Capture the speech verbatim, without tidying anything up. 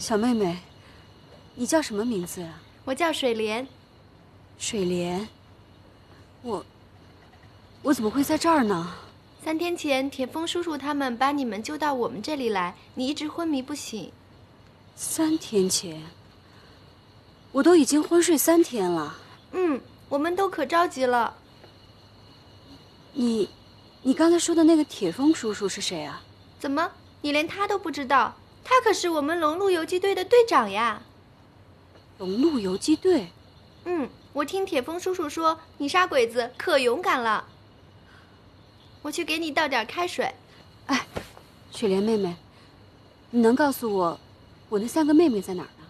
小妹妹，你叫什么名字啊？ 我叫水莲。 水莲，我我怎么会在这儿呢？ 三天前，铁峰叔叔他们把你们救到我们这里来，你一直昏迷不醒。 三天前，我都已经昏睡三天了。 嗯，我们都可着急了。 你，你刚才说的那个铁峰叔叔是谁啊？ 怎么，你连他都不知道？他可是我们龙鹿游击队的队长呀。 龙鹿游击队？ 嗯，我听铁峰叔叔说，你杀鬼子可勇敢了。我去给你倒点开水。 哎，雪莲妹妹，你能告诉我，我那三个妹妹在哪儿呢？